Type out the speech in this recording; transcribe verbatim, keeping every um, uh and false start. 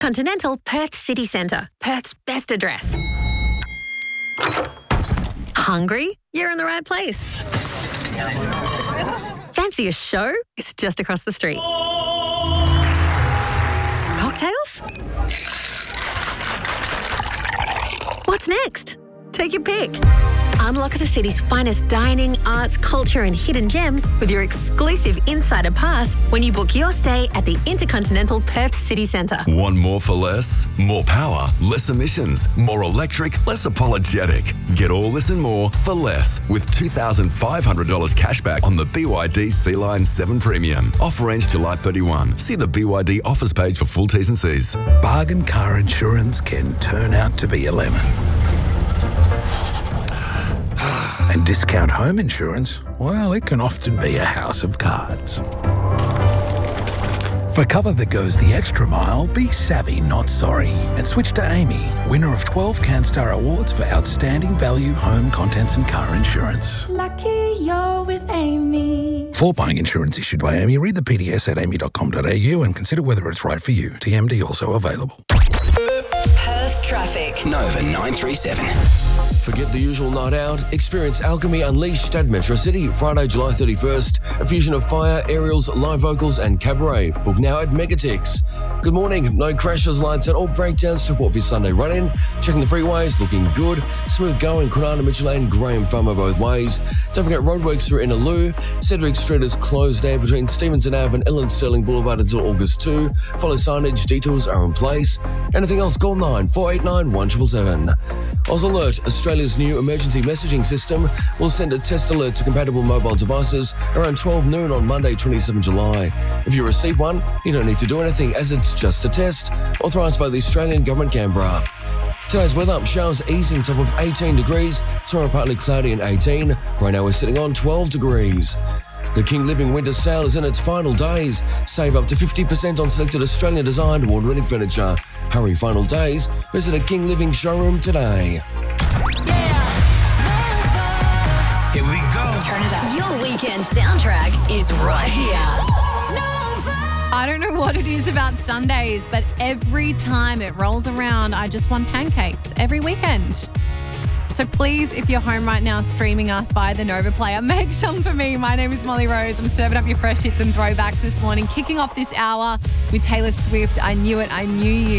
Continental Perth City Centre, Perth's best address. Hungry? You're in the right place. Fancy a show? It's just across the street. Cocktails? What's next? Take your pick. Unlock the city's finest dining, arts, culture and hidden gems with your exclusive Insider Pass when you book your stay at the Intercontinental Perth City Centre. Want more for less? More power, less emissions, more electric, less apologetic. Get all this and more for less with two thousand five hundred dollars cashback on the B Y D Sea-Line seven Premium. Offer ends July thirty-first. See the B Y D offers page for full T's and C's. Bargain car insurance can turn out to be a lemon. And discount home insurance, well, it can often be a house of cards. For cover that goes the extra mile, be savvy, not sorry. And switch to Amy, winner of twelve CanStar Awards for outstanding value home contents and car insurance. Lucky you're with Amy. For buying insurance issued by Amy, read the P D S at amy dot com dot a u and consider whether it's right for you. T M D also available. Perth traffic. Nova nine three seven. Forget the usual night out. Experience Alchemy Unleashed at Metro City, Friday, July thirty-first. A fusion of fire, aerials, live vocals, and cabaret. Book now at Megatix. Good morning. No crashes, lights out, or breakdowns to report for your Sunday run-in. Checking the freeways, looking good. Smooth going, Kwinana, Mitchell, and Graham Farmer both ways. Don't forget roadworks through Innaloo. Cedric Street is closed there between Stevenson Avenue and Ellen Sterling Boulevard until August second. Follow signage, detours are in place. Anything else, call nine four eight nine one seven seven seven. Oz Alert, Australia's new emergency messaging system, will send a test alert to compatible mobile devices around twelve noon on Monday, twenty-seventh of July. If you receive one, you don't need to do anything as it's just a test, authorised by the Australian Government, Canberra. Today's weather, showers easing, top of eighteen degrees, tomorrow partly cloudy and eighteen. Right now we're sitting on twelve degrees. The King Living Winter Sale is in its final days. Save up to fifty percent on selected Australian-designed award-winning furniture. Hurry, final days. Visit a King Living showroom today. Here we go. Turn it up. Your weekend soundtrack is right here. I don't know what it is about Sundays, but every time it rolls around, I just want pancakes every weekend. So please, if you're home right now streaming us via the Nova Player, make some for me. My name is Molly Rose. I'm serving up your fresh hits and throwbacks this morning, kicking off this hour with Taylor Swift, I Knew It, I Knew You.